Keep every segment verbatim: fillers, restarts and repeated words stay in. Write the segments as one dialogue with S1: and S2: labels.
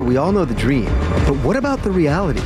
S1: we all know the dream. But what about the reality?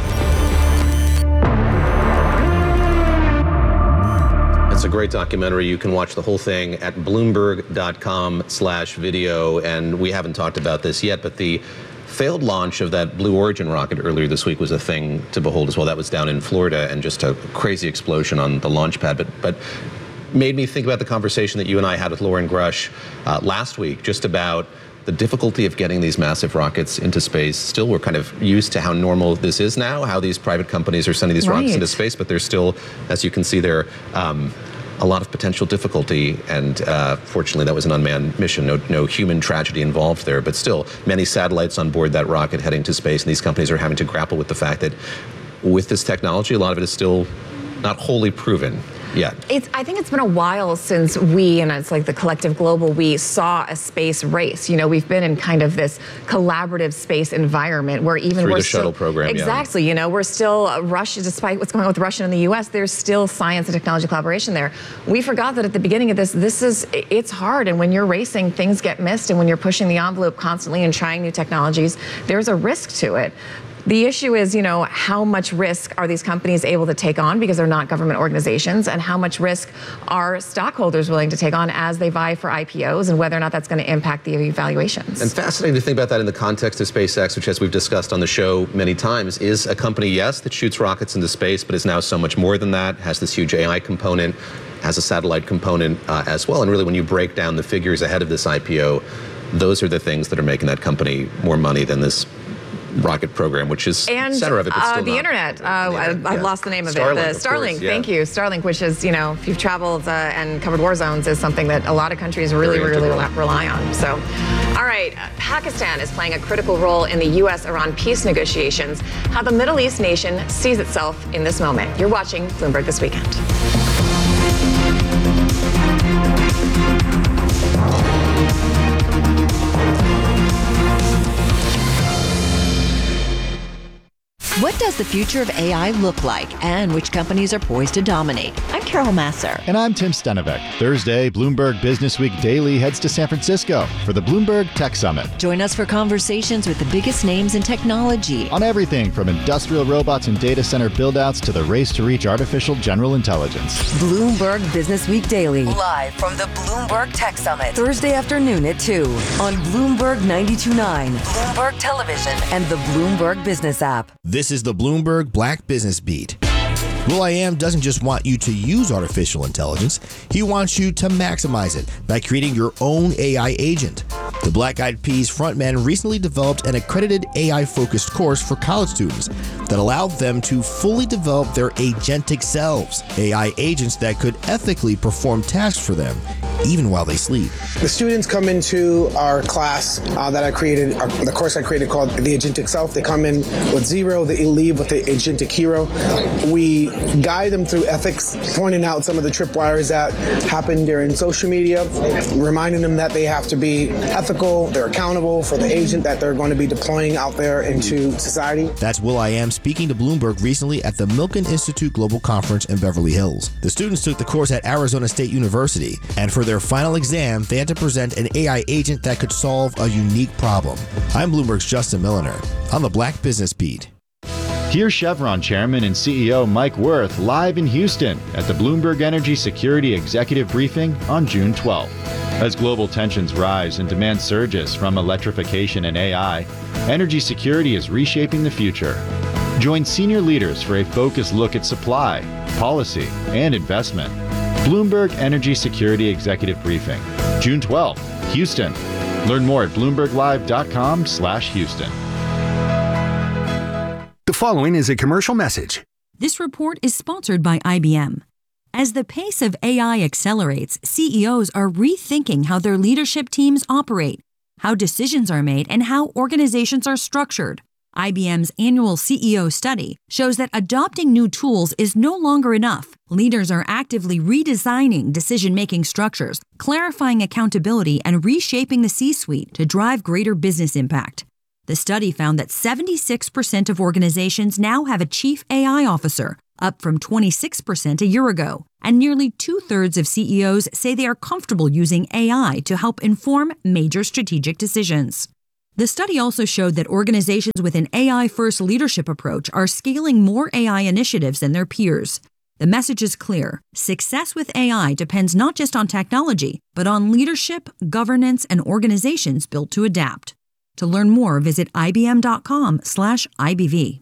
S2: It's a great documentary. You can watch the whole thing at Bloomberg.com slash video. And we haven't talked about this yet, but the failed launch of that Blue Origin rocket earlier this week was a thing to behold as well. That was down in Florida, and just a crazy explosion on the launch pad. But, but made me think about the conversation that you and I had with Loren Grush uh, last week, just about the difficulty of getting these massive rockets into space. Still, we're kind of used to how normal this is now, how these private companies are sending these
S3: right.
S2: rockets into space, but there's still, as you can see there, um, a lot of potential difficulty, and uh, fortunately that was an unmanned mission, no, no human tragedy involved there, but still many satellites on board that rocket heading to space, and these companies are having to grapple with the fact that with this technology, a lot of it is still not wholly proven yet.
S3: It's, I think it's been a while since we, and it's like the collective global we, saw a space race. You know, we've been in kind of this collaborative space environment where even
S2: Through
S3: we're
S2: the
S3: still,
S2: shuttle program,
S3: exactly.
S2: Yeah.
S3: You know, we're still uh, Russia, despite what's going on with Russia and the U S. There's still science and technology collaboration there. We forgot that at the beginning of this, this is it's hard, and when you're racing, things get missed, and when you're pushing the envelope constantly and trying new technologies, there's a risk to it. The issue is, you know, how much risk are these companies able to take on because they're not government organizations, and how much risk are stockholders willing to take on as they vie for I P Os, and whether or not that's going to impact the evaluations.
S2: And fascinating to think about that in the context of SpaceX, which, as we've discussed on the show many times, is a company, yes, that shoots rockets into space, but is now so much more than that, has this huge A I component, has a satellite component uh, as well. And really, when you break down the figures ahead of this I P O, those are the things that are making that company more money than this rocket program, which is
S3: and,
S2: center of it, but still
S3: uh, the
S2: not.
S3: internet. Uh,
S2: the internet,
S3: I, I've
S2: yeah.
S3: lost the name of
S2: Starlink,
S3: it. The
S2: of
S3: Starlink.
S2: course, yeah.
S3: Thank you, Starlink, which is, you know, if you've traveled uh, and covered war zones, is something that a lot of countries really,
S2: Very
S3: really
S2: integral.
S3: rely on. So, all right, uh, Pakistan is playing a critical role in the U S-Iran peace negotiations. How the Middle East nation sees itself in this moment. You're watching Bloomberg This Weekend.
S4: What does the future of A I look like, and which companies are poised to dominate? I'm Carol Masser.
S5: And I'm Tim Stenovec. Thursday, Bloomberg Business Week Daily heads to San Francisco for the Bloomberg Tech Summit.
S4: Join us for conversations with the biggest names in technology.
S5: On everything from industrial robots and data center buildouts to the race to reach artificial general intelligence.
S6: Bloomberg Business Week Daily.
S7: Live from the Bloomberg Tech Summit.
S6: Thursday afternoon at two on Bloomberg ninety-two point nine.
S7: Bloomberg Television.
S6: And the Bloomberg Business app.
S8: This is the Bloomberg Black Business Beat. will.i.am doesn't just want you to use artificial intelligence, he wants you to maximize it by creating your own A I agent. The Black Eyed Peas frontman recently developed an accredited A I-focused course for college students that allowed them to fully develop their agentic selves, A I agents that could ethically perform tasks for them, even while they sleep.
S9: The students come into our class uh, that I created, uh, the course I created called The Agentic Self. They come in with zero, they leave with the agentic hero. We guide them through ethics, pointing out some of the tripwires that happen during social media, reminding them that they have to be ethical, they're accountable for the agent that they're going to be deploying out there into society.
S8: That's will.i.am speaking to Bloomberg recently at the Milken Institute Global Conference in Beverly Hills. The students took the course at Arizona State University, and for their final exam, they had to present an A I agent that could solve a unique problem. I'm Bloomberg's Justin Milliner on the Black Business Beat.
S5: Here's Chevron Chairman and C E O Mike Wirth live in Houston at the Bloomberg Energy Security Executive Briefing on June twelfth. As global tensions rise and demand surges from electrification and A I, energy security is reshaping the future. Join senior leaders for a focused look at supply, policy, and investment. Bloomberg Energy Security Executive Briefing, June twelfth, Houston. Learn more at bloomberg live dot com slash Houston.
S10: The following is a commercial message.
S11: This report is sponsored by I B M. As the pace of A I accelerates, C E Os are rethinking how their leadership teams operate, how decisions are made, and how organizations are structured. I B M's annual C E O study shows that adopting new tools is no longer enough. Leaders are actively redesigning decision-making structures, clarifying accountability, and reshaping the C-suite to drive greater business impact. The study found that seventy-six percent of organizations now have a chief A I officer, up from twenty-six percent a year ago, and nearly two-thirds of C E Os say they are comfortable using A I to help inform major strategic decisions. The study also showed that organizations with an A I-first leadership approach are scaling more A I initiatives than their peers. The message is clear. Success with A I depends not just on technology, but on leadership, governance, and organizations built to adapt. To learn more, visit ibm.com slash IBV.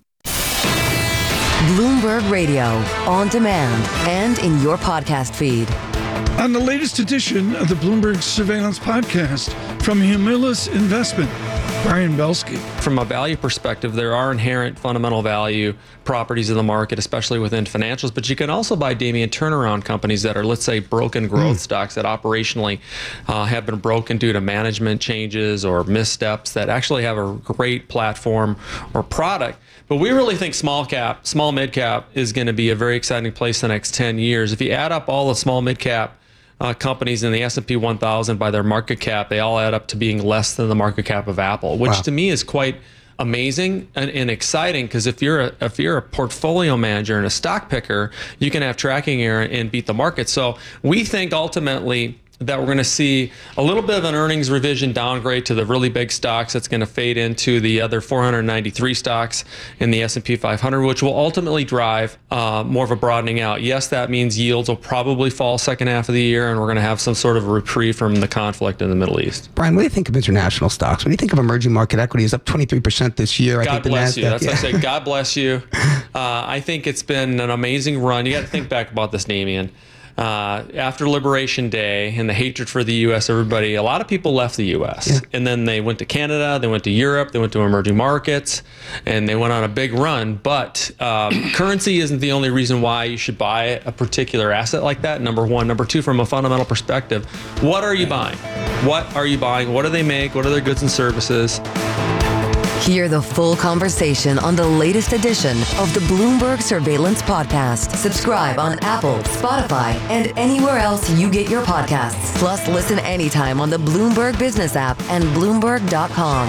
S6: Bloomberg Radio, on demand and in your podcast feed.
S12: On the latest edition of the Bloomberg Surveillance Podcast from Humulus Investment, Brian Belsky.
S13: From a value perspective, there are inherent fundamental value properties of the market, especially within financials, but you can also buy, Damien, turnaround companies that are, let's say, broken growth mm. stocks that operationally uh, have been broken due to management changes or missteps that actually have a great platform or product. But we really think small cap, small mid cap is going to be a very exciting place the next ten years. If you add up all the small mid cap Uh, companies in the S and P one thousand by their market cap, they all add up to being less than the market cap of Apple, which wow. to me is quite amazing and, and exciting, because if you're a if you're a portfolio manager and a stock picker, you can have tracking error and beat the market. So we think ultimately that we're going to see a little bit of an earnings revision downgrade to the really big stocks that's going to fade into the other four hundred ninety-three stocks in the S and P five hundred, which will ultimately drive uh, more of a broadening out. Yes, that means yields will probably fall second half of the year, and we're going to have some sort of a reprieve from the conflict in the Middle East.
S14: Brian, what do you think of international stocks? What do you think of emerging market equities? Up twenty-three percent this year.
S13: God
S14: I think the
S13: bless
S14: NASDAQ,
S13: you. That's
S14: yeah.
S13: what I say. God bless you. Uh, I think it's been an amazing run. You got to think back about this, Damien. Uh, after Liberation Day and the hatred for the U S, everybody, a lot of people left the U S. Yeah. And then they went to Canada, they went to Europe, they went to emerging markets, and they went on a big run. But um, currency isn't the only reason why you should buy a particular asset like that, number one. Number two, from a fundamental perspective, what are you buying? What are you buying? What do they make? What are their goods and services?
S6: Hear the full conversation on the latest edition of the Bloomberg Surveillance Podcast. Subscribe on Apple, Spotify, and anywhere else you get your podcasts. Plus, listen anytime on the Bloomberg Business app and Bloomberg dot com.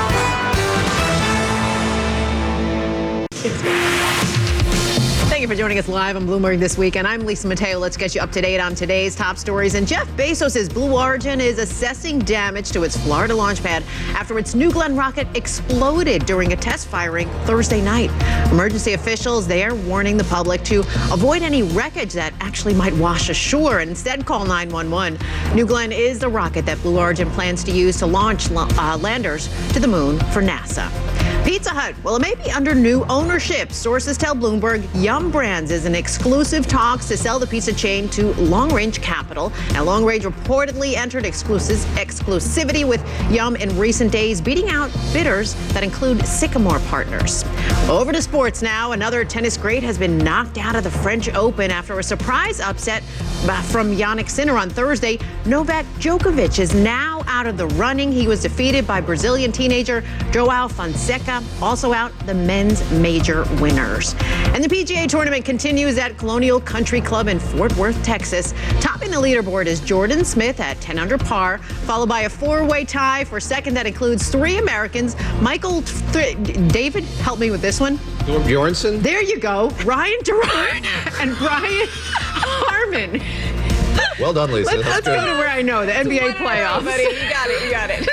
S15: Thank you for joining us live on Bloomberg This Weekend. I'm Lisa Mateo. Let's get you up to date on today's top stories. And Jeff Bezos' Blue Origin is assessing damage to its Florida launch pad after its New Glenn rocket exploded during a test firing Thursday night. Emergency officials there warning the public to avoid any wreckage that actually might wash ashore and instead call nine one one. New Glenn is the rocket that Blue Origin plans to use to launch uh, landers to the moon for NASA. Pizza Hut, well, it may be under new ownership. Sources tell Bloomberg Yum Brands is in exclusive talks to sell the pizza chain to Long Range Capital. Now, Long Range reportedly entered exclusive exclusivity with Yum in recent days, beating out bidders that include Sycamore Partners. Over to sports now. Another tennis great has been knocked out of the French Open after a surprise upset from Jannik Sinner on Thursday. Novak Djokovic is now out of the running. He was defeated by Brazilian teenager Joao Fonseca. Also out, the men's major winners. And the P G A tournament continues at Colonial Country Club in Fort Worth, Texas. Topping the leaderboard is Jordan Smith at ten under par, followed by a four-way tie for second that includes three Americans. Michael, th- David, help me with this one.
S2: Bjornsson?
S15: There you go. Ryan Durant and Brian Harmon.
S2: Well done, Lisa.
S15: Let's, let's go to where I know, the N B A playoffs.
S3: Buddy, you got it, you got it.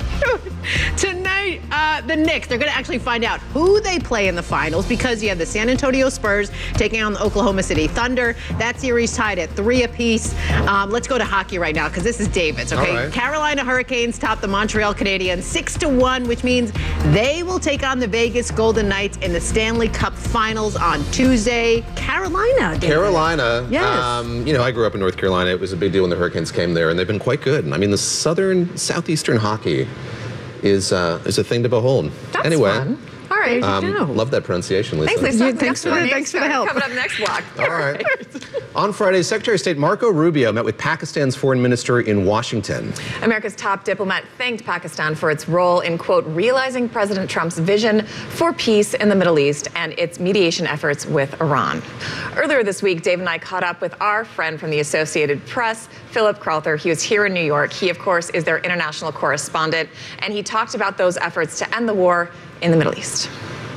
S15: Tonight, uh, the Knicks, they're going to actually find out who they play in the finals, because you have the San Antonio Spurs taking on the Oklahoma City Thunder. That series tied at three apiece. Um, let's go to hockey right now, because this is David's, okay? Right. Carolina Hurricanes top the Montreal Canadiens six to one, which means they will take on the Vegas Golden Knights in the Stanley Cup Finals on Tuesday. Carolina, David.
S2: Carolina.
S15: Yes.
S2: Um, you know, I grew up in North Carolina. It was a big deal when the Hurricanes came there, and they've been quite good. I mean, the southern, southeastern hockey is uh, is a thing to behold.
S3: That's
S2: anyway,
S3: fun. All right.
S2: Um, love that pronunciation, Lisa.
S3: Thanks, Lisa.
S15: Yeah, thanks, for the, thanks for the help.
S3: Coming up next block.
S2: All right. On Friday, Secretary of State Marco Rubio met with Pakistan's foreign minister in Washington.
S3: America's top diplomat thanked Pakistan for its role in, quote, realizing President Trump's vision for peace in the Middle East and its mediation efforts with Iran. Earlier this week, Dave and I caught up with our friend from the Associated Press, Philip Crowther. He was here in New York. He, of course, is their international correspondent, and he talked about those efforts to end the war in the Middle East.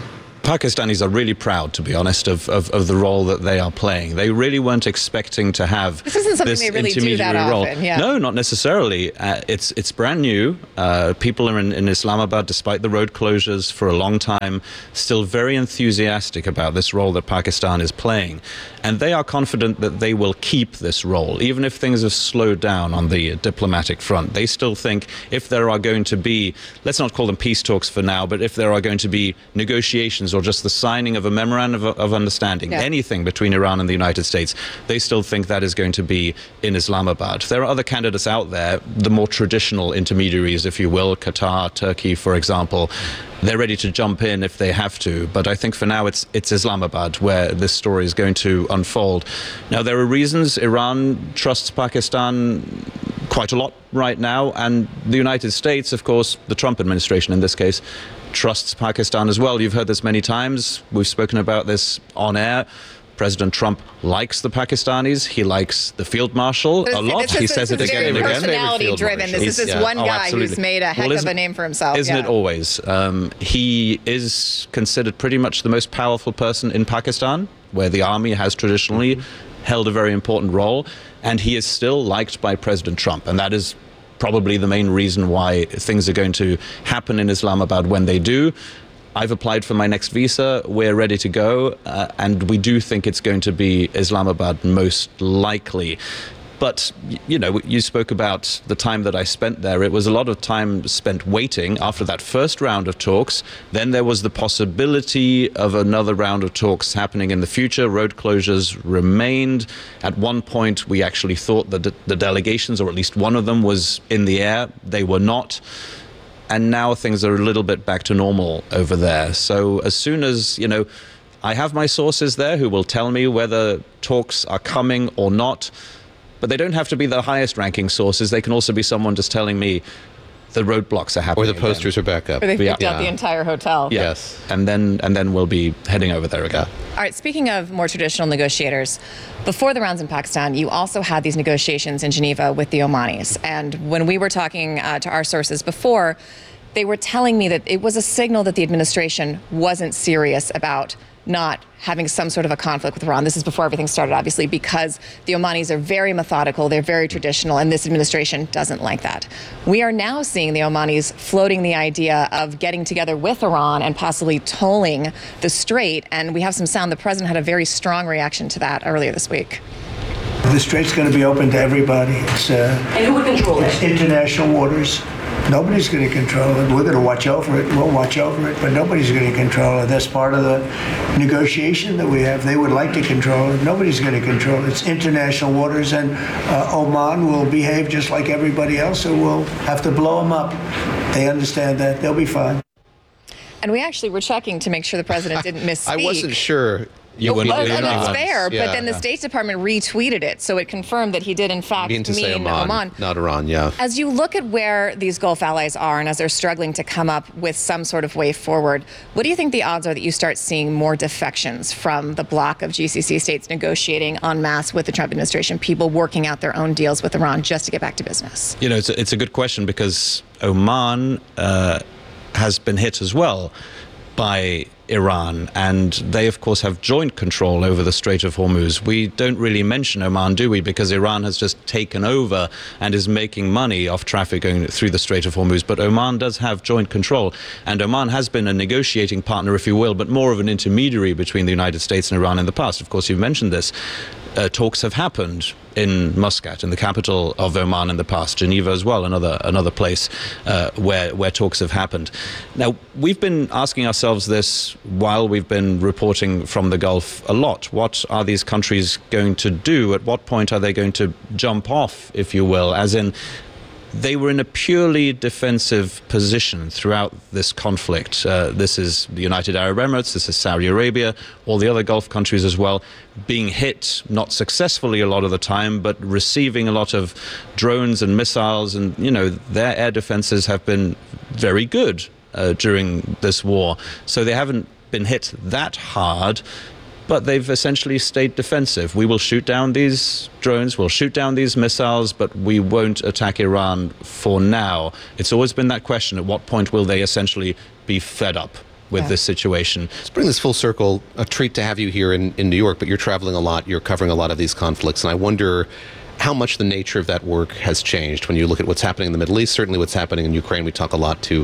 S16: Pakistanis are really proud, to be honest, of, of, of the role that they are playing. They really weren't expecting to have
S3: This isn't something
S16: this
S3: they really do
S16: intermediary
S3: that
S16: role.
S3: often, yeah.
S16: No, not necessarily. Uh, it's it's brand new. Uh, people are in, in Islamabad, despite the road closures for a long time, still very enthusiastic about this role that Pakistan is playing. And they are confident that they will keep this role, even if things have slowed down on the diplomatic front. They still think if there are going to be, let's not call them peace talks for now, but if there are going to be negotiations or just the signing of a memorandum of, of understanding,
S17: Yeah.
S16: anything between Iran and the United States, they still think that is going to be in Islamabad. There are other candidates out there, the more traditional intermediaries, if you will, Qatar, Turkey, for example. They're ready to jump in if they have to, but I think for now it's it's Islamabad where this story is going to unfold. Now, there are reasons Iran trusts Pakistan quite a lot right now, and the United States, of course, the Trump administration in this case, trusts Pakistan as well. You've heard this many times. We've spoken about this on air. President Trump likes the Pakistanis. He likes the field marshal a lot.
S3: This is-
S16: He says
S3: this
S16: it
S3: is
S16: again and
S3: very
S16: again.
S3: personality driven. This is this
S16: Yeah.
S3: one
S16: Oh,
S3: guy who's
S16: absolutely.
S3: made a heck
S16: Well,
S3: of
S16: isn't-
S3: a name for himself.
S16: Isn't
S3: yeah.
S16: it always? Um, he is considered pretty much the most powerful person in Pakistan, where the army has traditionally held a very important role, and he is still liked by President Trump, and that is probably the main reason why things are going to happen in Islamabad when they do. I've applied for my next visa. We're ready to go. Uh, and we do think it's going to be Islamabad most likely. But, y- you know, you spoke about the time that I spent there. It was a lot of time spent waiting after that first round of talks. Then there was the possibility of another round of talks happening in the future. Road closures remained. At one point, we actually thought that the- the delegations, or at least one of them, was in the air. They were not. And now things are a little bit back to normal over there. So as soon as, you know, I have my sources there who will tell me whether talks are coming or not, but they don't have to be the highest ranking sources. They can also be someone just telling me the roadblocks are happening.
S2: Or the posters are back up.
S3: Or they picked
S16: Yeah.
S3: out the entire hotel.
S16: Yeah.
S2: Yes.
S16: And then and then we'll be heading over there again.
S3: All right, speaking of more traditional negotiators, before the rounds in Pakistan, you also had these negotiations in Geneva with the Omanis. And when we were talking uh, to our sources before, they were telling me that it was a signal that the administration wasn't serious about not having some sort of a conflict with Iran. This is before everything started, obviously, because the Omanis are very methodical, they're very traditional, and this administration doesn't like that. We are now seeing the Omanis floating the idea of getting together with Iran and possibly tolling the strait, and we have some sound. The president had a very strong reaction to that earlier this week.
S17: The strait's going to be open to everybody. It's, uh,
S3: And who would control
S17: it's
S3: it?
S17: international waters. Nobody's going to control it. We're going to watch over it. We'll watch over it, but nobody's going to control it. That's part of the negotiation that we have. They would like to control it. Nobody's going to control it. It's international waters, and uh, Oman will behave just like everybody else, so we'll have to blow them up. They understand that. They'll be fine.
S3: And we actually were checking to make sure the president didn't misspeak.
S2: I wasn't sure.
S16: You wouldn't
S3: Well,
S16: do
S3: and
S16: that.
S3: it's fair,
S2: Yeah.
S3: but then the State Department retweeted it, so it confirmed that he did in fact
S2: Mean to say
S3: mean
S2: Oman,
S3: Oman.
S2: not Iran, yeah.
S3: As you look at where these Gulf allies are and as they're struggling to come up with some sort of way forward, what do you think the odds are that you start seeing more defections from the bloc of G C C states negotiating en masse with the Trump administration, people working out their own deals with Iran just to get back to business?
S16: You know, it's a, it's a good question because Oman uh, has been hit as well by Iran, and they of course have joint control over the Strait of Hormuz. We don't really mention Oman, do we, because Iran has just taken over and is making money off traffic going through the Strait of Hormuz, but Oman does have joint control, and Oman has been a negotiating partner, if you will, but more of an intermediary between the United States and Iran in the past. Of course, you've mentioned this. Uh, talks have happened in Muscat, in the capital of Oman in the past, Geneva as well, another another place uh, where where talks have happened. Now, we've been asking ourselves this while we've been reporting from the Gulf a lot. What are these countries going to do? At what point are they going to jump off, if you will, as in they were in a purely defensive position throughout this conflict. Uh, this is the United Arab Emirates, this is Saudi Arabia, all the other Gulf countries as well, being hit, not successfully a lot of the time, but receiving a lot of drones and missiles. And, you know, their air defenses have been very good uh, during this war. So they haven't been hit that hard, but they've essentially stayed defensive. We will shoot down these drones, we'll shoot down these missiles, but we won't attack Iran for now. It's always been that question, at what point will they essentially be fed up with
S2: Yeah.
S16: this situation.
S2: Let's bring this full circle. A treat to have you here in, in New York, but you're traveling a lot. You're covering a lot of these conflicts. And I wonder how much the nature of that work has changed when you look at what's happening in the Middle East, certainly what's happening in Ukraine. We talk a lot to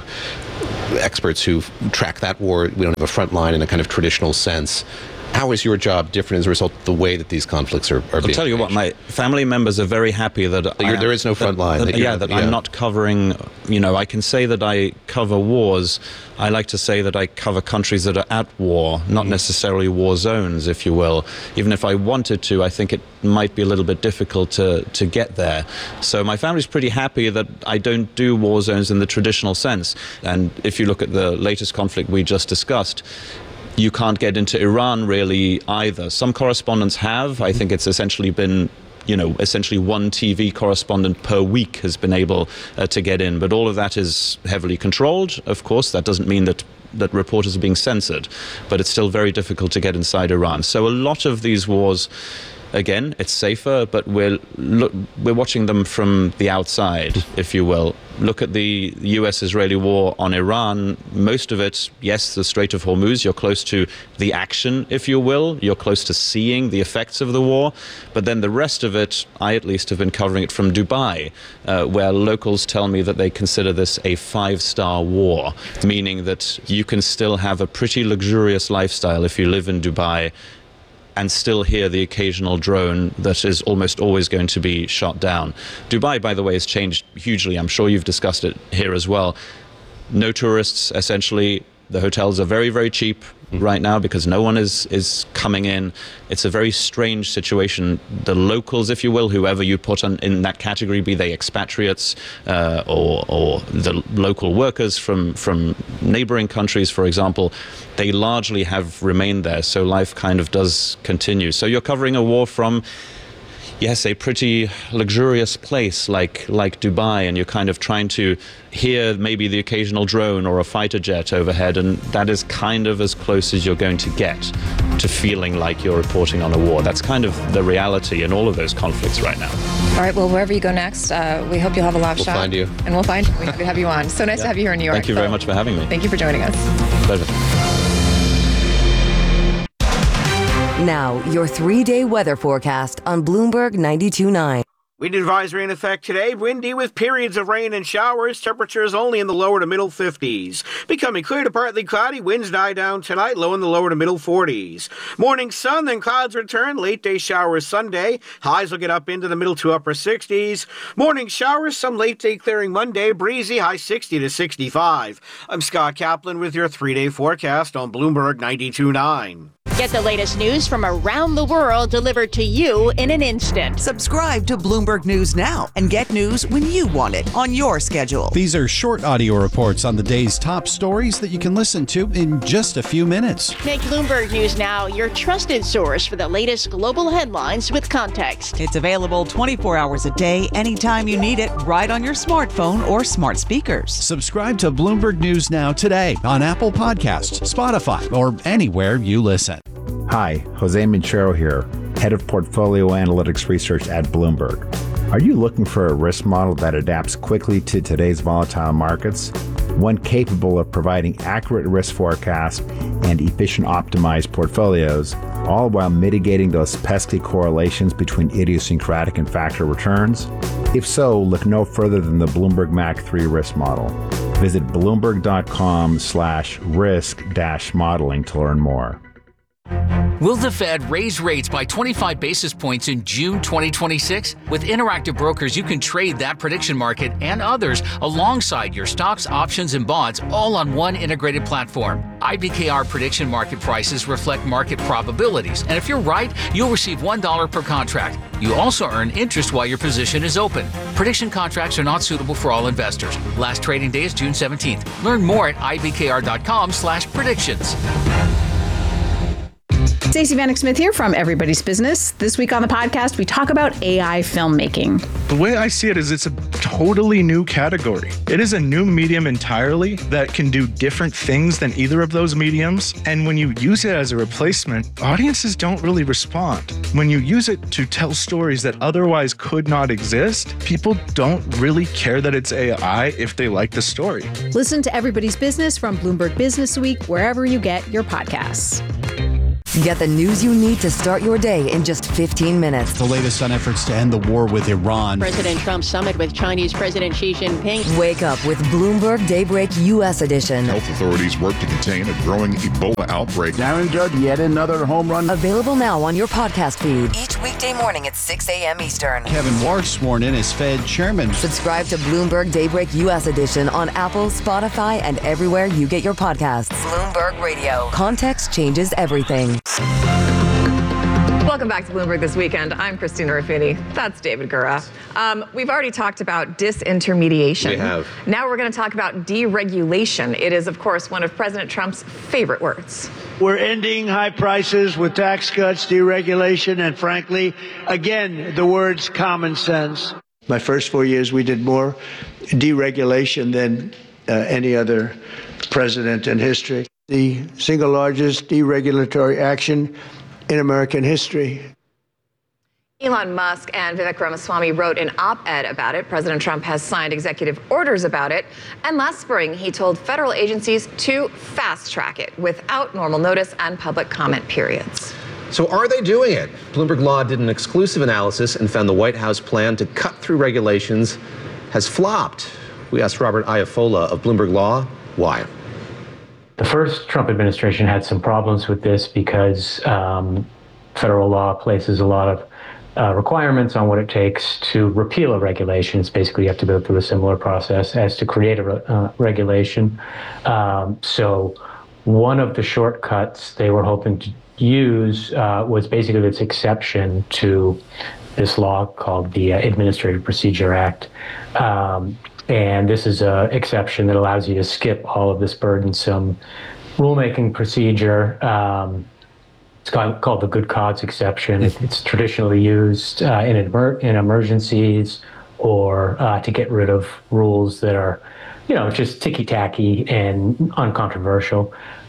S2: experts who track that war. We don't have a front line in a kind of traditional sense. How is your job different as a result of the way that these conflicts are, are
S16: I'll
S2: being
S16: tell you what, my family members are very happy that I
S2: you're,
S16: am-
S2: there is no front
S16: that-
S2: line.
S16: that-
S2: that you're-
S16: yeah, that I'm not covering, you know, I can say that I cover wars. I like to say that I cover countries that are at war, not necessarily war zones, if you will. Even if I wanted to, I think it might be a little bit difficult to, to get there. So my family's pretty happy that I don't do war zones in the traditional sense. And if you look at the latest conflict we just discussed, you can't get into Iran really either. Some correspondents have. I think it's essentially been, you know, essentially one T V correspondent per week has been able uh, to get in. But all of that is heavily controlled, of course. That doesn't mean that that reporters are being censored, but it's still very difficult to get inside Iran. So a lot of these wars, again, it's safer, but we're look, we're watching them from the outside, if you will. Look at the U S-Israeli war on Iran. Most of it, yes, the Strait of Hormuz, you're close to the action, if you will. You're close to seeing the effects of the war. But then the rest of it, I at least have been covering it from Dubai, uh, where locals tell me that they consider this a five-star war, meaning that you can still have a pretty luxurious lifestyle if you live in Dubai and still hear the occasional drone that is almost always going to be shot down. Dubai, by the way, has changed hugely. I'm sure you've discussed it here as well. No tourists, essentially. The hotels are very, very cheap right now because no one is, is coming in. It's a very strange situation. The locals, if you will, whoever you put on, in that category, be they expatriates uh, or, or the local workers from, from neighboring countries, for example, they largely have remained there. So life kind of does continue. So you're covering a war from, yes, a pretty luxurious place like like Dubai, and you're kind of trying to hear maybe the occasional drone or a fighter jet overhead, and that is kind of as close as you're going to get to feeling like you're reporting on a war. That's kind of the reality in all of those conflicts right now.
S3: All right, well, wherever you go next, uh, we hope you'll have a laugh
S2: We'll
S3: shot.
S2: find you.
S3: And we'll find you. We're happy to have you on. So nice to have you here in New York.
S16: Thank you very
S3: So-
S16: much for having me.
S3: Thank you for joining us.
S16: Pleasure.
S6: Now, your three-day weather forecast on Bloomberg ninety-two point nine.
S18: Wind advisory in effect today. Windy with periods of rain and showers. Temperatures only in the lower to middle fifties. Becoming clear to partly cloudy. Winds die down tonight. Low in the lower to middle forties. Morning sun, then clouds return. Late day showers Sunday. Highs will get up into the middle to upper sixties. Morning showers. Some late day clearing Monday. Breezy. High sixty to sixty-five. I'm Scott Kaplan with your three-day forecast on Bloomberg ninety-two point nine.
S19: Get the latest news from around the world delivered to you in an instant.
S20: Subscribe to Bloomberg News now and get news when you want it on your schedule.
S21: These are short audio reports on the day's top stories that you can listen to in just a few minutes.
S19: Make Bloomberg News Now your trusted source for the latest global headlines with context.
S20: It's available twenty-four hours a day, anytime you need it, right on your smartphone or smart speakers.
S21: Subscribe to Bloomberg News Now today on Apple Podcasts, Spotify, or anywhere you listen.
S22: Hi, Jose Minchero here, Head of Portfolio Analytics Research at Bloomberg. Are you looking for a risk model that adapts quickly to today's volatile markets? One capable of providing accurate risk forecasts and efficient optimized portfolios, all while mitigating those pesky correlations between idiosyncratic and factor returns? If so, look no further than the Bloomberg M A C three risk model. Visit bloomberg.com slash risk dash modeling to learn more.
S23: Will the Fed raise rates by twenty-five basis points in June twenty twenty-six? With Interactive Brokers, you can trade that prediction market and others alongside your stocks, options, and bonds, all on one integrated platform. I B K R prediction market prices reflect market probabilities, and if you're right, you'll receive one dollar per contract. You also earn interest while your position is open. Prediction contracts are not suitable for all investors. Last trading day is June seventeenth. Learn more at I B K R dot com slash predictions.
S1: Stacey Vanek Smith here from Everybody's Business. This week on the podcast, we talk about A I filmmaking.
S4: The way I see it is it's a totally new category. It is a new medium entirely that can do different things than either of those mediums. And when you use it as a replacement, audiences don't really respond. When you use it to tell stories that otherwise could not exist, people don't really care that it's A I if they like the story.
S1: Listen to Everybody's Business from Bloomberg Business Week, wherever you get your podcasts.
S6: Get the news you need to start your day in just fifteen minutes.
S21: The latest on efforts to end the war with Iran.
S19: President Trump's summit with Chinese President Xi Jinping.
S6: Wake up with Bloomberg Daybreak U S edition.
S7: Health authorities work to contain a growing Ebola outbreak.
S21: Darren Judd, yet another home run.
S6: Available now on your podcast feed. Each weekday morning at six a.m. Eastern.
S21: Kevin Warsh sworn in as Fed chairman.
S6: Subscribe to Bloomberg Daybreak U S edition on Apple, Spotify, and everywhere you get your podcasts. Bloomberg Radio. Context changes everything.
S3: Welcome back to Bloomberg This Weekend. I'm Christina Ruffini. That's David Gura. Um, we've already talked about disintermediation.
S2: We have.
S3: Now we're going to talk about deregulation. It is, of course, one of President Trump's favorite words.
S17: We're ending high prices with tax cuts, deregulation, and frankly, again, the words common sense. My first four years, we did more deregulation than uh, any other president in history. The single largest deregulatory action in American history.
S3: Elon Musk and Vivek Ramaswamy wrote an op-ed about it. President Trump has signed executive orders about it. And last spring, he told federal agencies to fast-track it without normal notice and public comment periods.
S2: So are they doing it? Bloomberg Law did an exclusive analysis and found the White House plan to cut through regulations has flopped. We asked Robert Iafolla of Bloomberg Law why.
S24: The first Trump administration had some problems with this because um, federal law places a lot of uh, requirements on what it takes to repeal a regulation. It's basically you have to go through a similar process as to create a re- uh, regulation. Um, so one of the shortcuts they were hoping to use uh, was basically this exception to this law called the uh, Administrative Procedure Act. Um, And this is an exception that allows you to skip all of this burdensome rulemaking procedure. Um, it's called, called the good cause exception. It, it's traditionally used uh, in, emer- in emergencies or uh, to get rid of rules that are, you know, just ticky-tacky and uncontroversial.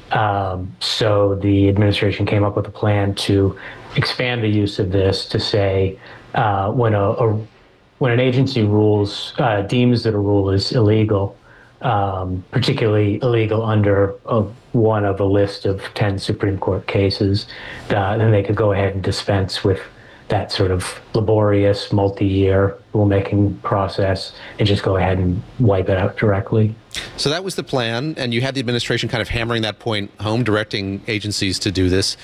S24: Um, so the administration came up with a plan to expand the use of this to say uh, when a, a When an agency rules, uh, deems that a rule is illegal, um, particularly illegal under a, one of a list of ten Supreme Court cases, uh, then they could go ahead and dispense with that sort of laborious multi-year rulemaking process and just go ahead and wipe it out directly.
S2: So that was the plan, and you had the administration kind of hammering that point home, directing agencies to do this.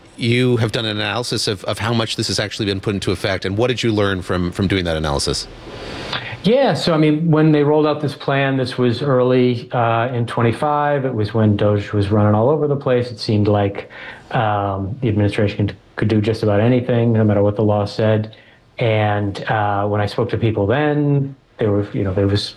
S2: You have done an analysis of, of how much this has actually been put into effect, and what did you learn from, from doing that analysis?
S24: Yeah, so I mean, when they rolled out this plan, this was early uh, in twenty-five. It was when Doge was running all over the place. It seemed like um, the administration could do just about anything, no matter what the law said. And uh, when I spoke to people then, there were, you know, there was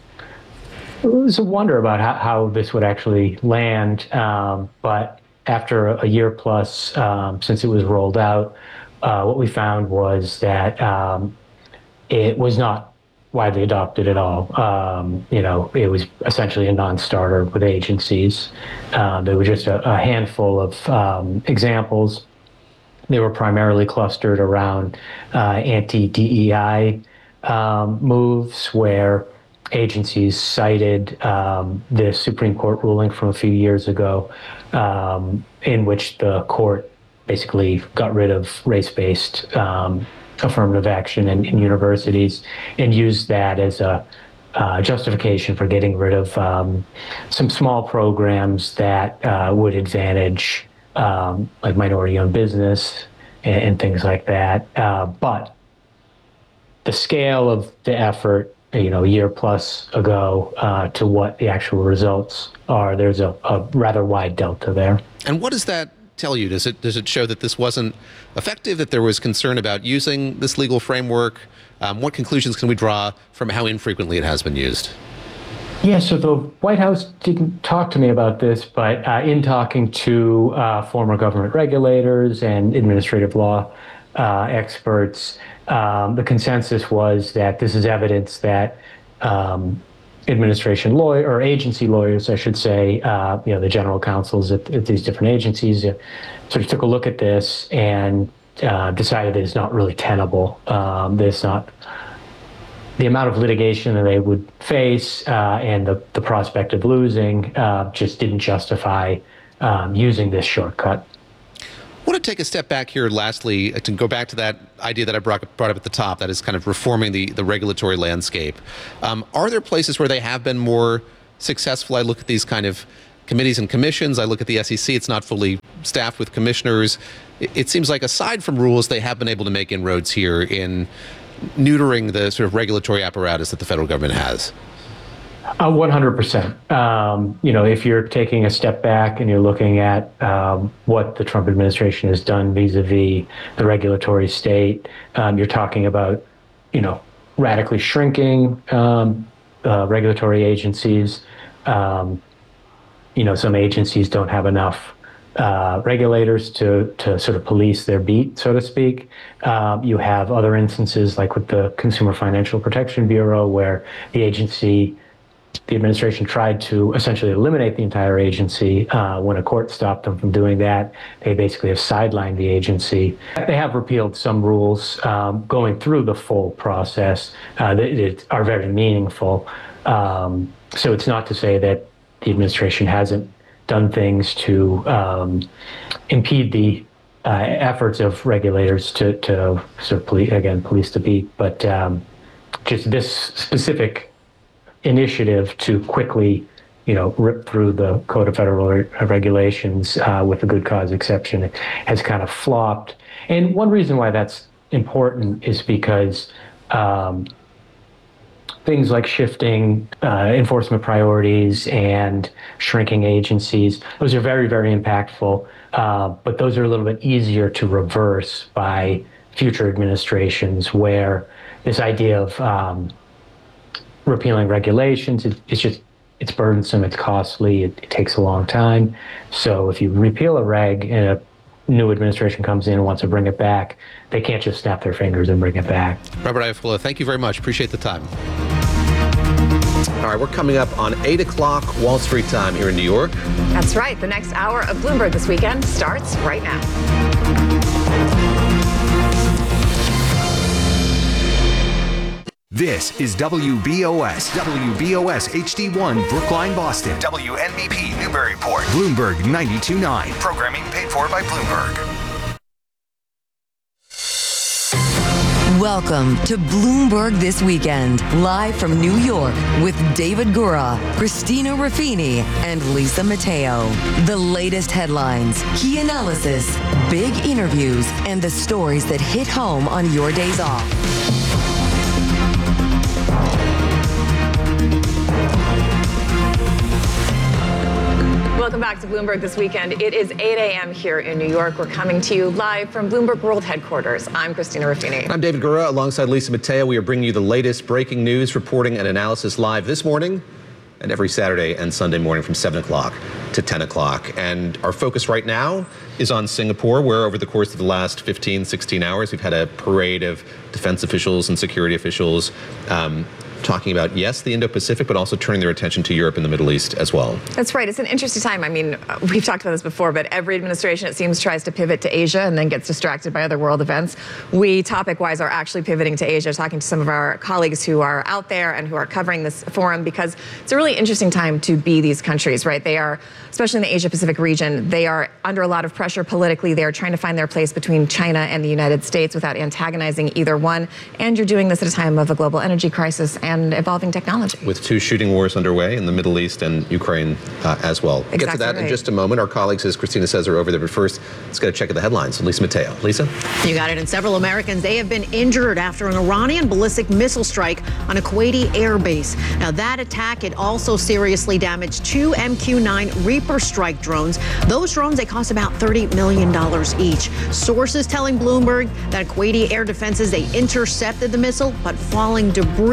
S24: it was a wonder about how, how this would actually land, um, but. After a year plus um, since it was rolled out, uh, what we found was that um, it was not widely adopted at all. Um, you know, it was essentially a non-starter with agencies. Um, there were just a, a handful of um, examples. They were primarily clustered around uh, anti-D E I um, moves where agencies cited um, the Supreme Court ruling from a few years ago um, in which the court basically got rid of race-based um, affirmative action in, in universities and used that as a uh, justification for getting rid of um, some small programs that uh, would advantage um, like minority-owned business and, and things like that. Uh, but the scale of the effort you know, a year plus ago uh, to what the actual results are, there's a, a rather wide delta there.
S2: And what does that tell you? Does it does it show that this wasn't effective, that there was concern about using this legal framework? Um, what conclusions can we draw from how infrequently it has been used?
S24: Yeah, so the White House didn't talk to me about this, but uh, in talking to uh, former government regulators and administrative law uh, experts, um, the consensus was that this is evidence that um, administration lawyer or agency lawyers, I should say, uh, you know, the general counsels at, at these different agencies, uh, sort of took a look at this and uh, decided that it's not really tenable. Um, that it's not. The amount of litigation that they would face uh, and the, the prospect of losing uh, just didn't justify um, using this shortcut.
S2: I want to take a step back here, lastly, to go back to that idea that I brought, brought up at the top, that is kind of reforming the, the regulatory landscape. Um, are there places where they have been more successful? I look at these kind of committees and commissions. I look at the S E C. It's not fully staffed with commissioners. It, it seems like aside from rules, they have been able to make inroads here in neutering the sort of regulatory apparatus that the federal government has.
S24: Uh, one hundred percent. Um, you know, if you're taking a step back and you're looking at um, what the Trump administration has done vis-a-vis the regulatory state, um, you're talking about, you know, radically shrinking um, uh, regulatory agencies. Um, you know, some agencies don't have enough Uh, regulators to to sort of police their beat, so to speak. Um, you have other instances like with the Consumer Financial Protection Bureau, where the agency, the administration tried to essentially eliminate the entire agency. Uh, when a court stopped them from doing that, they basically have sidelined the agency. They have repealed some rules um, going through the full process uh, that, that are very meaningful. Um, so it's not to say that the administration hasn't done things to um, impede the uh, efforts of regulators to, to sort of police, again, police the beat. But um, just this specific initiative to quickly, you know, rip through the Code of Federal Re- Regulations uh, with a good cause exception has kind of flopped. And one reason why that's important is because um, things like shifting uh, enforcement priorities and shrinking agencies, those are very, very impactful, uh, but those are a little bit easier to reverse by future administrations, where this idea of um, repealing regulations, it, it's just, it's burdensome, it's costly, it, it takes a long time. So if you repeal a reg and a new administration comes in and wants to bring it back, they can't just snap their fingers and bring it back.
S2: Robert Iafolla, thank you very much. Appreciate the time. All right, we're coming up on eight o'clock Wall Street time here in New York.
S3: That's right. The next hour of Bloomberg This Weekend starts right now.
S5: This is W B O S, W B O S H D one, Brookline, Boston. W N B P, Newburyport. Bloomberg ninety-two point nine. Programming paid for by Bloomberg.
S6: Welcome to Bloomberg This Weekend, live from New York with David Gura, Christina Ruffini, and Lisa Mateo. The latest headlines, key analysis, big interviews, and the stories that hit home on your days off.
S3: Welcome back to Bloomberg This Weekend. It is eight a.m. here in New York. We're coming to you live from Bloomberg World Headquarters. I'm Christina Ruffini.
S2: I'm David Gura, alongside Lisa Mateo. We are bringing you the latest breaking news, reporting, and analysis live this morning and every Saturday and Sunday morning from seven o'clock to ten o'clock. And our focus right now is on Singapore, where over the course of the last fifteen, sixteen hours, we've had a parade of defense officials and security officials um, talking about, yes, the Indo-Pacific, but also turning their attention to Europe and the Middle East as well.
S3: That's right. It's an interesting time. I mean, we've talked about this before, but every administration, it seems, tries to pivot to Asia and then gets distracted by other world events. We, topic-wise, are actually pivoting to Asia, talking to some of our colleagues who are out there and who are covering this forum, because it's a really interesting time to be these countries, right? They are, especially in the Asia-Pacific region, they are under a lot of pressure politically. They are trying to find their place between China and the United States without antagonizing either one. And you're doing this at a time of a global energy crisis and evolving technology.
S2: With two shooting wars underway in the Middle East and Ukraine uh, as well. We'll
S3: exactly
S2: get to that
S3: right.
S2: in just a moment. Our colleagues, as Christina says, are over there. But first, let's get a check of the headlines. Lisa Mateo. Lisa?
S15: You got it. And several Americans, they have been injured after an Iranian ballistic missile strike on a Kuwaiti air base. Now, that attack, it also seriously damaged two M Q nine Reaper strike drones. Those drones, they cost about thirty million dollars each. Sources telling Bloomberg that Kuwaiti air defenses, they intercepted the missile, but falling debris struck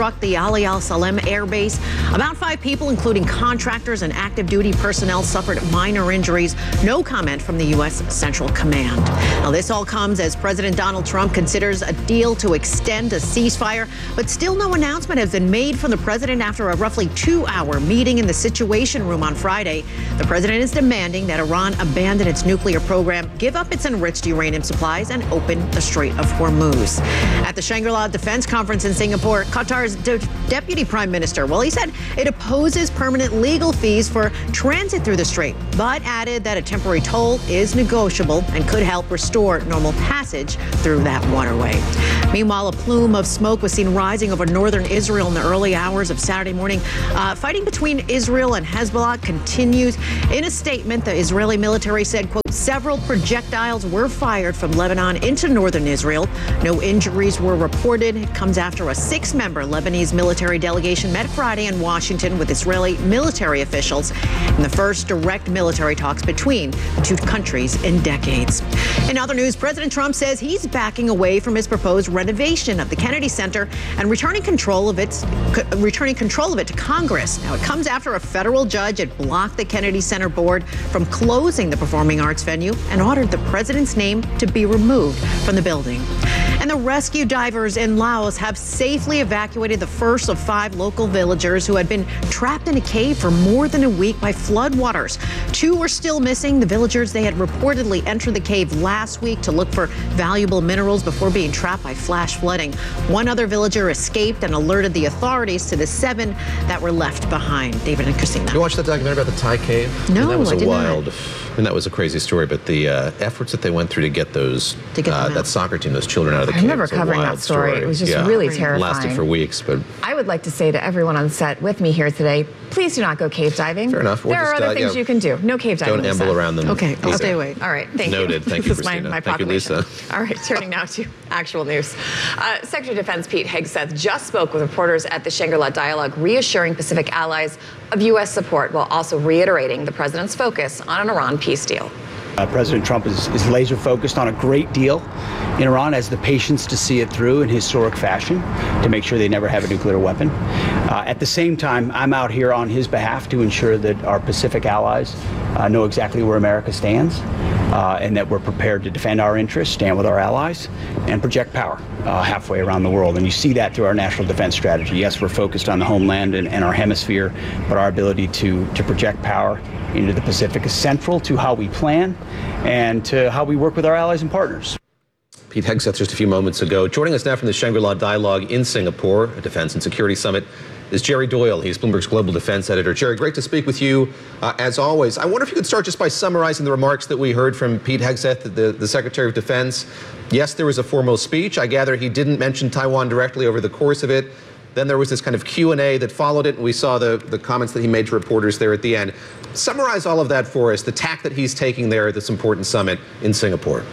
S15: struck the Ali Al Salem Air Base. About five people, including contractors and active duty personnel, suffered minor injuries. No comment from the U S Central Command. Now, this all comes as President Donald Trump considers a deal to extend a ceasefire, but still no announcement has been made from the president after a roughly two-hour meeting in the Situation Room on Friday. The president is demanding that Iran abandon its nuclear program, give up its enriched uranium supplies, and open the Strait of Hormuz. At the Shangri-La Defense Conference in Singapore, Qatar's de- deputy prime minister, well, he said it opposes permanent legal fees for transit through the strait, but added that a temporary toll is negotiable and could help restore normal passage through that waterway. Meanwhile, a plume of smoke was seen rising over northern Israel in the early hours of Saturday morning. Uh, fighting between Israel and Hezbollah continues. In a statement, the Israeli military said, quote, several projectiles were fired from Lebanon into northern Israel. No injuries were reported. It comes after a six-member Lebanese military delegation met Friday in Washington with Israeli military officials in the first direct military talks between the two countries in decades. In other news, President Trump says he's backing away from his proposed renovation of the Kennedy Center and returning control of its returning control of it to Congress. Now, it comes after a federal judge had blocked the Kennedy Center board from closing the performing arts venue and ordered the president's name to be removed from the building. And the rescue divers in Laos have safely evacuated the first of five local villagers who had been trapped in a cave for more than a week by floodwaters. Two were still missing. The villagers, they had reportedly entered the cave last week to look for valuable minerals before being trapped by flash flooding. One other villager escaped and alerted the authorities to the seven that were left behind. David and Christina.
S2: You watched that documentary about the Thai cave?
S15: No,
S2: and that was
S15: I
S2: a
S15: did
S2: wild,
S15: not.
S2: I mean, that was a crazy story, but the uh, efforts that they went through to get those,
S15: To get
S2: uh,
S15: them
S2: that
S15: out.
S2: soccer team, those children out of the
S3: I
S2: cave.
S3: remember
S2: was a
S3: covering
S2: wild
S3: that story. It was just really terrifying.
S2: Lasted for weeks, but
S3: I would like to say to everyone on set with me here today, please do not go cave diving.
S2: Fair enough. We'll
S3: There are
S2: just,
S3: other
S2: uh,
S3: things
S2: yeah.
S3: you can do. No cave diving.
S2: don't amble
S3: Lisa.
S2: around them.
S15: Okay, I'll
S2: either.
S15: stay away.
S3: All right, thank
S2: Noted.
S3: you.
S2: Thank you,
S3: This is my,
S2: Christina.
S3: my
S2: Thank you,
S3: proclamation.
S2: Lisa.
S3: All right, turning now to actual news. Uh, Secretary of Defense Pete Hegseth just spoke with reporters at the Shangri-La Dialogue, reassuring Pacific allies of U S support while also reiterating the president's focus on an Iran peace deal.
S8: Uh, President Trump is, is laser focused on a great deal in Iran, has the patience to see it through in historic fashion to make sure they never have a nuclear weapon. Uh, at the same time, I'm out here on his behalf to ensure that our Pacific allies uh, know exactly where America stands uh, and that we're prepared to defend our interests, stand with our allies, and project power uh, halfway around the world. And you see that through our national defense strategy. Yes, we're focused on the homeland and, and our hemisphere, but our ability to, to project power into the Pacific is central to how we plan and to how we work with our allies and partners.
S2: Pete Hegseth just a few moments ago. Joining us now from the Shangri-La Dialogue in Singapore, a defense and security summit, is Jerry Doyle. He's Bloomberg's global defense editor. Jerry, great to speak with you, uh, as always. I wonder if you could start just by summarizing the remarks that we heard from Pete Hegseth, the, the Secretary of Defense. Yes, there was a formal speech. I gather he didn't mention Taiwan directly over the course of it. Then there was this kind of Q and A that followed it, and we saw the, the comments that he made to reporters there at the end. Summarize all of that for us, the tack that he's taking there at this important summit in Singapore.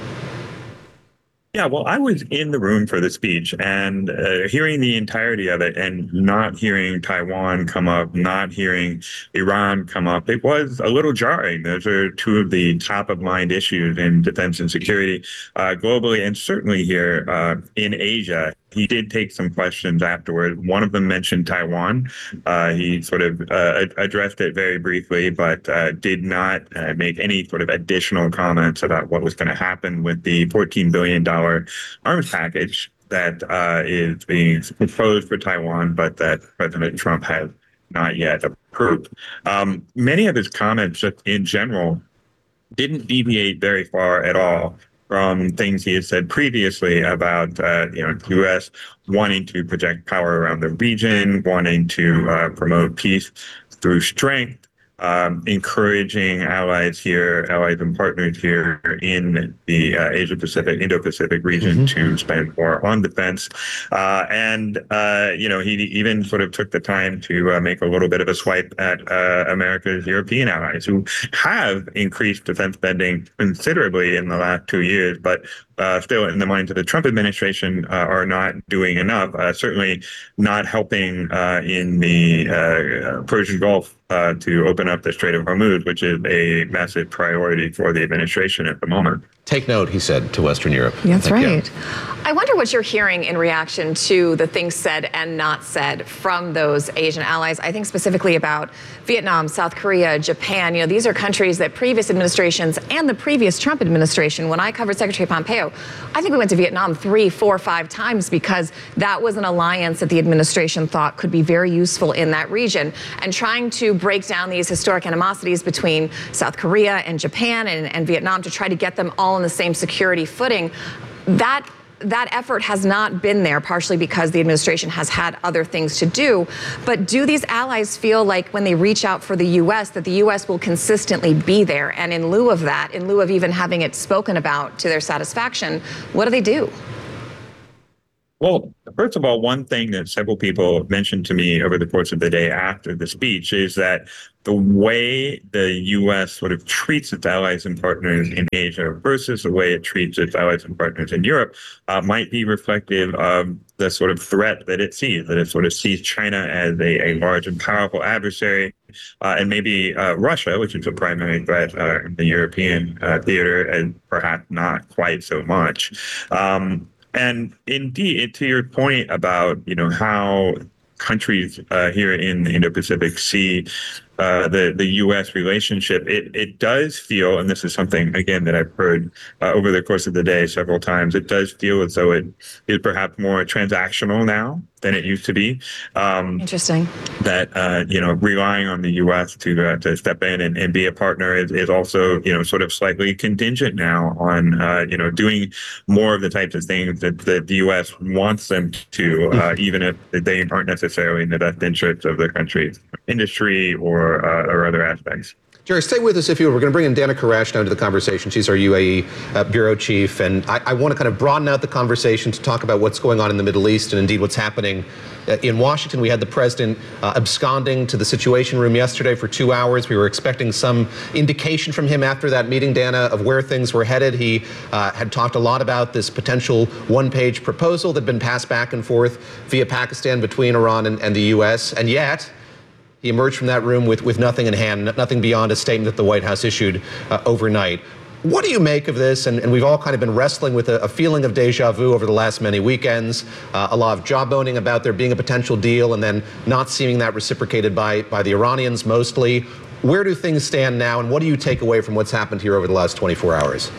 S9: Yeah, well, I was in the room for the speech and uh, hearing the entirety of it and not hearing Taiwan come up, not hearing Iran come up. It was a little jarring. Those are two of the top of mind issues in defense and security uh, globally, and certainly here uh, in Asia. He did take some questions afterward. One of them mentioned Taiwan. Uh, he sort of uh, addressed it very briefly, but uh, did not uh, make any sort of additional comments about what was going to happen with the fourteen billion dollars arms package that uh, is being proposed for Taiwan, but that President Trump has not yet approved. Um, many of his comments, just in general, didn't deviate very far at all from things he had said previously about, uh, you know, U S wanting to project power around the region, wanting to uh, promote peace through strength, um, encouraging allies here, allies and partners here in the uh, Asia-Pacific, Indo-Pacific region mm-hmm. to spend more on defense. Uh, and, uh, you know, he even sort of took the time to uh, make a little bit of a swipe at uh, America's European allies who have increased defense spending considerably in the last two years, but Uh, still in the minds of the Trump administration uh, are not doing enough, uh, certainly not helping uh, in the uh, Persian Gulf uh, to open up the Strait of Hormuz, which is a massive priority for the administration at the moment.
S2: Take note, he said to Western Europe.
S3: That's
S2: Like, yeah.
S3: right. I wonder what you're hearing in reaction to the things said and not said from those Asian allies. I think specifically about Vietnam, South Korea, Japan. You know, these are countries that previous administrations and the previous Trump administration, when I covered Secretary Pompeo, I think we went to Vietnam three, four, five times because that was an alliance that the administration thought could be very useful in that region. And trying to break down these historic animosities between South Korea and Japan and, and Vietnam to try to get them all on the same security footing, that That effort has not been there, partially because the administration has had other things to do. But do these allies feel like when they reach out for the U S that the U S will consistently be there? And in lieu of that, in lieu of even having it spoken about to their satisfaction, what do they do?
S9: Well, first of all, one thing that several people mentioned to me over the course of the day after the speech is that the way the U S sort of treats its allies and partners in Asia versus the way it treats its allies and partners in Europe uh, might be reflective of the sort of threat that it sees, that it sort of sees China as a, a large and powerful adversary, uh, and maybe uh, Russia, which is a primary threat uh, in the European uh, theater, and perhaps not quite so much. Um, And indeed, to your point about, you know, how countries uh, here in the Indo-Pacific see uh, the, the U S relationship, it, it does feel, and this is something, again, that I've heard uh, over the course of the day several times, it does feel as though it is perhaps more transactional now than it used to be. Um,
S3: Interesting.
S9: That, uh, you know, relying on the U S to uh, to step in and, and be a partner is, is also, you know, sort of slightly contingent now on, uh, you know, doing more of the types of things that, that the U S wants them to, uh, even if they aren't necessarily in the best interest of the country's industry or, uh, or other aspects.
S2: Jerry, stay with us if you will. We're going to bring in Dana Koresh now to the conversation. She's our U A E uh, bureau chief, and I, I want to kind of broaden out the conversation to talk about what's going on in the Middle East and indeed what's happening uh, in Washington. We had the president uh, absconding to the Situation Room yesterday for two hours. We were expecting some indication from him after that meeting, Dana, of where things were headed. He uh, had talked a lot about this potential one-page proposal that had been passed back and forth via Pakistan between Iran and, and the U S, and yet he emerged from that room with, with nothing in hand, nothing beyond a statement that the White House issued uh, overnight. What do you make of this? And, and we've all kind of been wrestling with a, a feeling of deja vu over the last many weekends, uh, a lot of jawboning about there being a potential deal and then not seeing that reciprocated by, by the Iranians mostly. Where do things stand now, and what do you take away from what's happened here over the last twenty-four hours?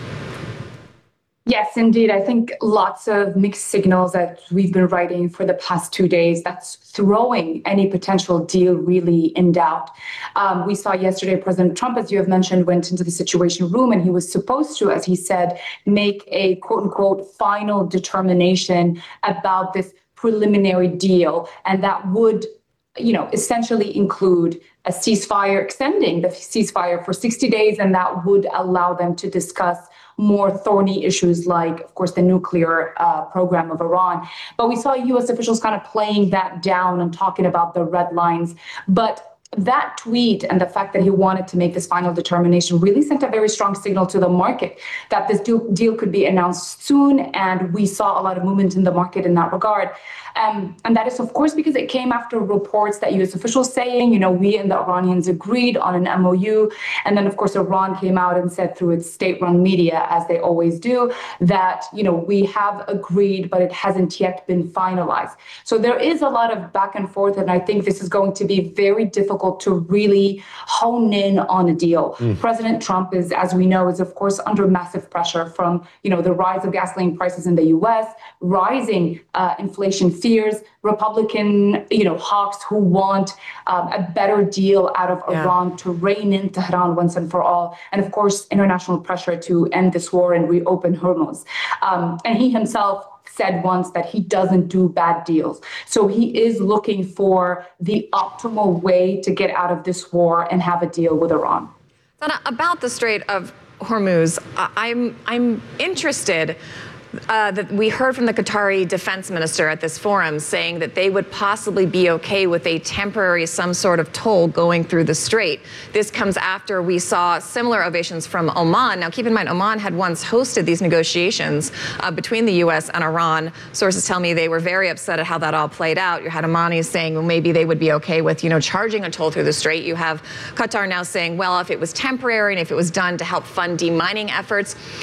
S10: Yes, indeed. I think lots of mixed signals that we've been writing for the past two days that's throwing any potential deal really in doubt. Um, we saw yesterday President Trump, as you have mentioned, went into the Situation Room, and he was supposed to, as he said, make a quote unquote final determination about this preliminary deal. And that would, you know, essentially include a ceasefire, extending the ceasefire for sixty days, and that would allow them to discuss more thorny issues like, of course, the nuclear uh, program of Iran. But we saw U S officials kind of playing that down and talking about the red lines. But that tweet and the fact that he wanted to make this final determination really sent a very strong signal to the market that this deal, deal could be announced soon. And we saw a lot of movement in the market in that regard. Um, and that is, of course, because it came after reports that U S officials saying, you know, we and the Iranians agreed on an M O U. And then, of course, Iran came out and said through its state-run media, as they always do, that, you know, we have agreed, but it hasn't yet been finalized. So there is a lot of back and forth. And I think this is going to be very difficult to really hone in on a deal. Mm. President Trump is, as we know, is, of course, under massive pressure from, you know, the rise of gasoline prices in the U S, rising uh, inflation fears, Republican, you know, hawks who want um, a better deal out of yeah. Iran to rein in Tehran once and for all. And of course, international pressure to end this war and reopen Hormuz. Um, and he himself said once that he doesn't do bad deals. So he is looking for the optimal way to get out of this war and have a deal with Iran.
S3: Dana, about the Strait of Hormuz, I'm, I'm interested Uh, that we heard from the Qatari defense minister at this forum saying that they would possibly be okay with a temporary, some sort of toll going through the strait. This comes after we saw similar ovations from Oman. Now, keep in mind, Oman had once hosted these negotiations uh, between the U S and Iran. Sources tell me they were very upset at how that all played out. You had Omanis saying, well, maybe they would be okay with, you know, charging a toll through the strait. You have Qatar now saying, well, if it was temporary and if it was done to help fund demining efforts.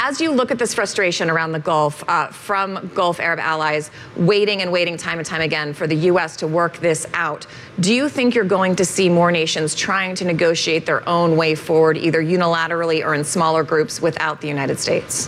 S3: as you look at this frustration around the Gulf uh, from Gulf Arab allies, waiting and waiting time and time again for the U S to work this out, do you think you're going to see more nations trying to negotiate their own way forward, either unilaterally or in smaller groups without the United States?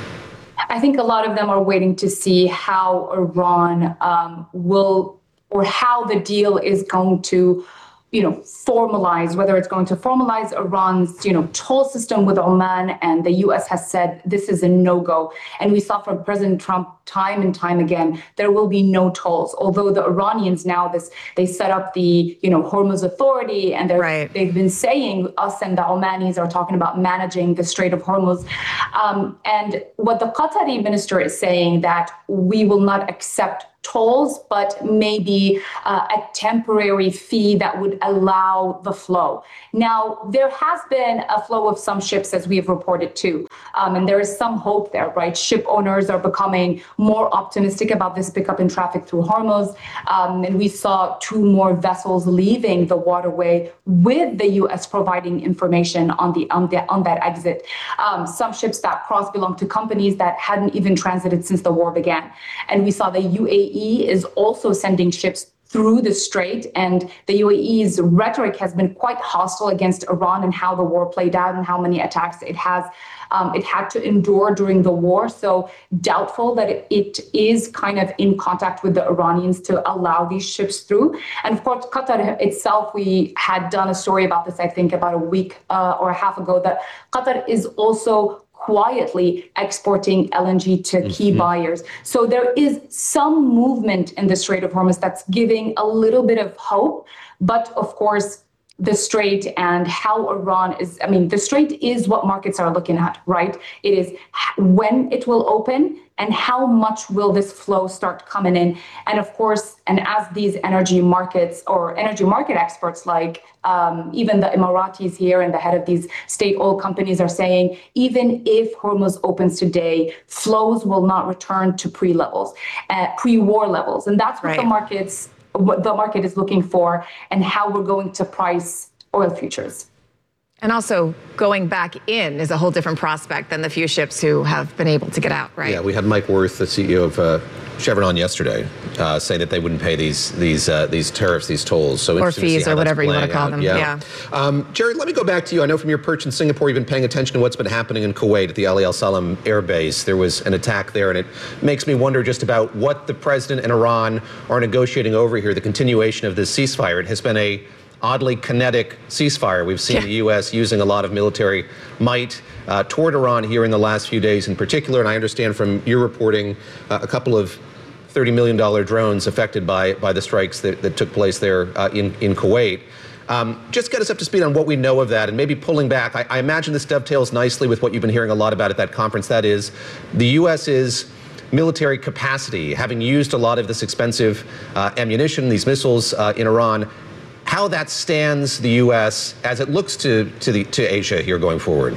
S10: I think a lot of them are waiting to see how Iran um, will, or how the deal is going to, you know, formalize, whether it's going to formalize Iran's, you know, toll system with Oman, and the U S has said this is a no-go. And we saw from President Trump time and time again, there will be no tolls. Although the Iranians now, this they set up the, you know, Hormuz Authority, and they're, right. they've been saying, us and the Omanis are talking about managing the Strait of Hormuz. Um, and what the Qatari minister is saying, that we will not accept tolls, but maybe uh, a temporary fee that would allow the flow. Now, there has been a flow of some ships, as we have reported too, um, and there is some hope there, right? Ship owners are becoming more optimistic about this pickup in traffic through Hormuz, um, and we saw two more vessels leaving the waterway with the U S providing information on the on, the, on that exit. Um, some ships that crossed belong to companies that hadn't even transited since the war began, and we saw the U A E is also sending ships through the strait, and the U A E's rhetoric has been quite hostile against Iran and how the war played out and how many attacks it has um, it had to endure during the war. So doubtful that it, it is kind of in contact with the Iranians to allow these ships through. And of course, Qatar itself, we had done a story about this, I think, about a week uh, or a half ago, that Qatar is also quietly exporting L N G to key mm-hmm. buyers. So there is some movement in the Strait of Hormuz that's giving a little bit of hope. But of course, the Strait and how Iran is, I mean, the Strait is what markets are looking at, right? It is when it will open and how much will this flow start coming in. And of course, and as these energy markets or energy market experts, like um, even the Emiratis here and the head of these state oil companies are saying, even if Hormuz opens today, flows will not return to pre-levels, uh, pre-war levels. And that's what right. the markets what the market is looking for, and how we're going to price oil futures.
S3: And also, going back in is a whole different prospect than the few ships who have been able to get out, right?
S2: Yeah, we had Mike Wirth, the C E O of uh, Chevron, yesterday, uh, say that they wouldn't pay these these uh, these tariffs, these tolls. So
S3: or fees, or whatever you want to call
S2: out.
S3: them.
S2: Yeah.
S3: yeah.
S2: Um, Jerry, let me go back to you. I know from your perch in Singapore, you've been paying attention to what's been happening in Kuwait at the Ali Al Salam Air Base. There was an attack there, and it makes me wonder just about what the president and Iran are negotiating over here. The continuation of this ceasefire. It has been a oddly kinetic ceasefire. We've seen yeah. the U S using a lot of military might uh, toward Iran here in the last few days in particular. And I understand from your reporting uh, a couple of thirty million dollars drones affected by, by the strikes that, that took place there uh, in, in Kuwait. Um, just get us up to speed on what we know of that, and maybe pulling back. I, I imagine this dovetails nicely with what you've been hearing a lot about at that conference. That is, the U S's military capacity, having used a lot of this expensive uh, ammunition, these missiles uh, in Iran, how that stands the U S as it looks to to the to Asia here going forward.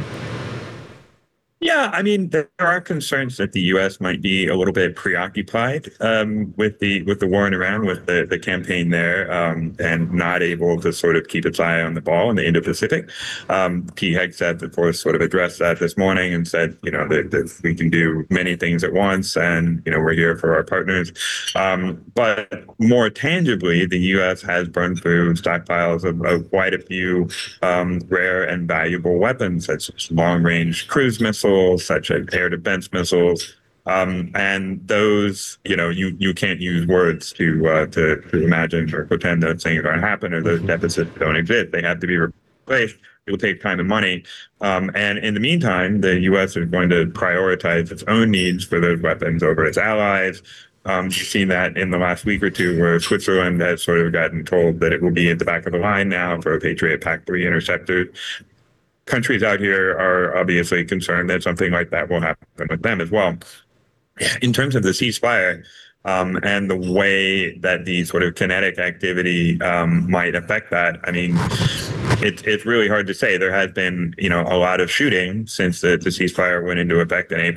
S9: Yeah, I mean, there are concerns that the U S might be a little bit preoccupied um, with the with the war in Iran, with the, the campaign there, um, and not able to sort of keep its eye on the ball in the Indo-Pacific. Um, Pete Hegseth, of course, sort of addressed that this morning and said, you know, that, that we can do many things at once, and you know, we're here for our partners. Um, but more tangibly, the U S has burned through stockpiles of, of quite a few um, rare and valuable weapons, such as long-range cruise missiles, such as air defense missiles, um, and those, you know, you, you can't use words to, uh, to to imagine or pretend that things aren't happening or those deficits don't exist. They have to be replaced. It will take time and money. Um, and in the meantime, the U S is going to prioritize its own needs for those weapons over its allies. Um, you've seen that in the last week or two, where Switzerland has sort of gotten told that it will be at the back of the line now for a Patriot Pac three interceptor. Countries out here are obviously concerned that something like that will happen with them as well. In terms of the ceasefire um, and the way that the sort of kinetic activity um, might affect that, I mean, it's it's really hard to say. There has been, you know, a lot of shooting since the, the ceasefire went into effect in April.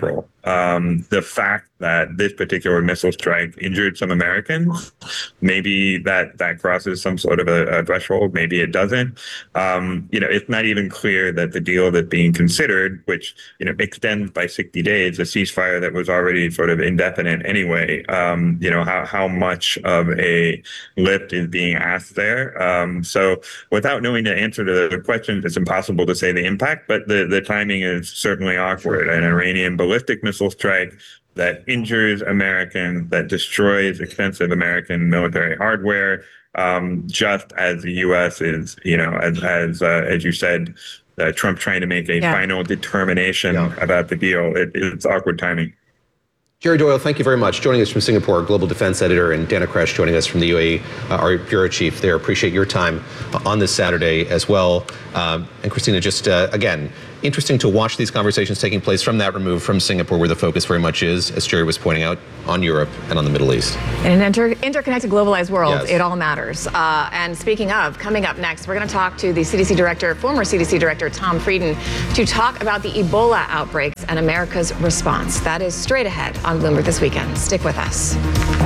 S9: Um, the fact that this particular missile strike injured some Americans, maybe that that crosses some sort of a, a threshold, maybe it doesn't. Um, you know, it's not even clear that the deal that's being considered, which, you know, extends by sixty days, a ceasefire that was already sort of indefinite anyway, um, you know, how, how much of a lift is being asked there. Um, so without knowing the answer to the question, it's impossible to say the impact, but the, the timing is certainly awkward. An Iranian ballistic missile strike that injures Americans, that destroys expensive American military hardware, um, just as the U S is, you know, as as uh, as you said, uh, Trump trying to make a
S2: Yeah.
S9: final determination yeah. about the deal. It, it's awkward timing.
S2: Jerry Doyle, thank you very much. Joining us from Singapore, Global Defense Editor, and Dana Kresh joining us from the U A E, uh, our Bureau Chief there. Appreciate your time uh, on this Saturday as well. Um, and Christina, just uh, again, interesting to watch these conversations taking place from that remove from Singapore, where the focus very much is, as Jerry was pointing out, on Europe and on the Middle East.
S3: In an inter- interconnected, globalized world,
S2: Yes.
S3: it all matters. Uh, and speaking of, coming up next, we're going to talk to the C D C director, former C D C director, Tom Frieden, to talk about the Ebola outbreaks and America's response. That is straight ahead on Bloomberg This Weekend. Stick with us.